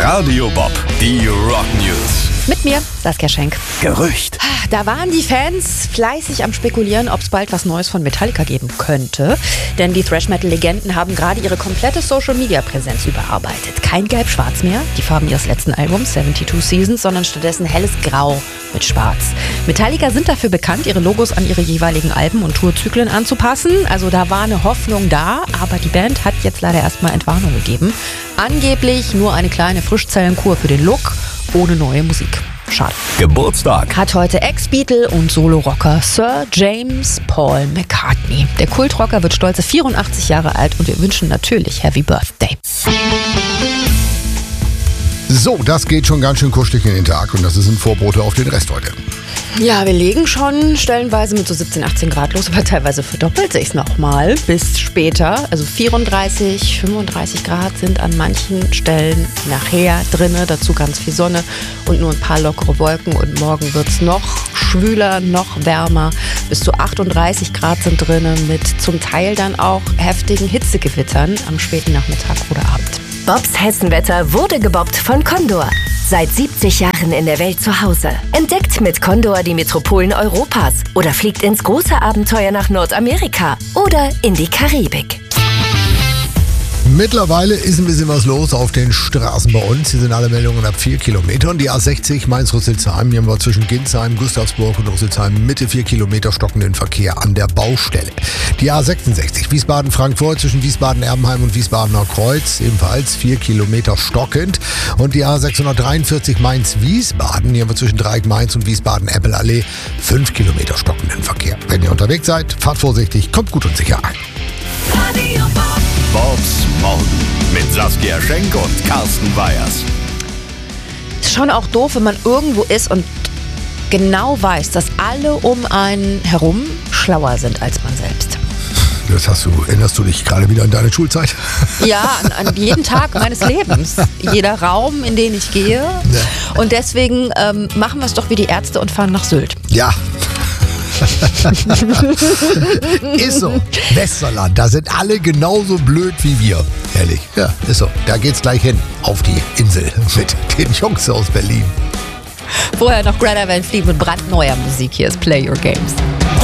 Radio Bob, die Rock News. Mit mir, Saskia Schenk. Gerücht. Da waren die Fans fleißig am Spekulieren, ob es bald was Neues von Metallica geben könnte. Denn die Thrash-Metal-Legenden haben gerade ihre komplette Social-Media-Präsenz überarbeitet. Kein Gelb-Schwarz mehr, die Farben ihres letzten Albums, 72 Seasons, sondern stattdessen helles Grau mit Schwarz. Metallica sind dafür bekannt, ihre Logos an ihre jeweiligen Alben und Tourzyklen anzupassen. Also da war eine Hoffnung da, aber die Band hat jetzt leider erstmal Entwarnung gegeben. Angeblich nur eine kleine Frischzellenkur für den Look, ohne neue Musik. Schade. Geburtstag. Hat heute Ex-Beatle und Solo-Rocker Sir James Paul McCartney. Der Kultrocker wird stolze 84 Jahre alt und wir wünschen natürlich Happy Birthday. So, das geht schon ganz schön kuschelig in den Tag und das ist ein Vorbote auf den Rest heute. Ja, wir legen schon stellenweise mit so 17, 18 Grad los, aber teilweise verdoppelt sich's nochmal bis später. Also 34, 35 Grad sind an manchen Stellen nachher drinne, dazu ganz viel Sonne und nur ein paar lockere Wolken. Und morgen wird's noch schwüler, noch wärmer. Bis zu 38 Grad sind drinne mit zum Teil dann auch heftigen Hitzegewittern am späten Nachmittag oder Abend. Bobs Hessenwetter wurde gebobbt von Condor. Seit 70 Jahren in der Welt zu Hause. Entdeckt mit Condor die Metropolen Europas oder fliegt ins große Abenteuer nach Nordamerika oder in die Karibik. Mittlerweile ist ein bisschen was los auf den Straßen bei uns. Hier sind alle Meldungen ab 4 Kilometern. Die A60 Mainz-Rüsselsheim, hier haben wir zwischen Ginsheim, Gustavsburg und Rüsselsheim Mitte 4 Kilometer stockenden Verkehr an der Baustelle. Die A66 Wiesbaden-Frankfurt zwischen Wiesbaden-Erbenheim und Wiesbadener Kreuz, ebenfalls 4 Kilometer stockend. Und die A643 Mainz-Wiesbaden, hier haben wir zwischen Dreieck Mainz und Wiesbaden-Eppelallee 5 Kilometer stockenden Verkehr. Wenn ihr unterwegs seid, fahrt vorsichtig, kommt gut und sicher an. Bobs Morgen mit Saskia Schenk und Carsten Weyers. Ist schon auch doof, wenn man irgendwo ist und genau weiß, dass alle um einen herum schlauer sind als man selbst. Erinnerst du dich gerade wieder an deine Schulzeit? Ja, an jeden Tag meines Lebens. Jeder Raum, in den ich gehe. Ja. Und deswegen machen wir es doch wie die Ärzte und fahren nach Sylt. Ja. Ist so. Westerland, da sind alle genauso blöd wie wir. Ehrlich, ja, ist so. Da geht's gleich hin, auf die Insel mit den Jungs aus Berlin. Vorher noch Greta Van Fleet mit brandneuer Musik. Hier ist Play Your Games.